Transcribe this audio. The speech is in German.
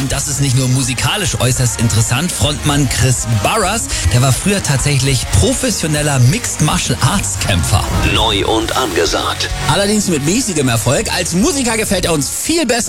Und das ist nicht nur musikalisch äußerst interessant. Frontmann Chris Burress, der war früher tatsächlich professioneller Mixed Martial Arts Kämpfer. Neu und angesagt. Allerdings mit mäßigem Erfolg. Als Musiker gefällt er uns viel besser